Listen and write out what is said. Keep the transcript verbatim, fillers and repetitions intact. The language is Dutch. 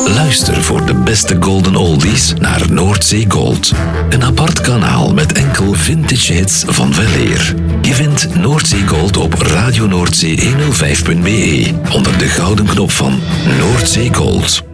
Luister voor de beste golden oldies naar Noordzee Gold. Een apart kanaal met enkel vintage hits van weleer. Je vindt Noordzee Gold op Radio Noordzee honderdvijf punt be onder de gouden knop van Noordzee Gold.